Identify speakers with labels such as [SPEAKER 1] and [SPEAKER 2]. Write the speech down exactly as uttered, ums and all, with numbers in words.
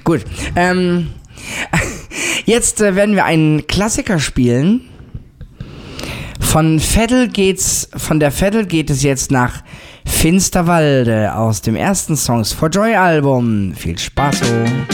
[SPEAKER 1] Gut. Ähm, jetzt äh, werden wir einen Klassiker spielen. Von Veddel geht's, von der Veddel geht es jetzt nach Finsterwalde aus dem ersten Songs for Joy Album. Viel Spaß. Oh.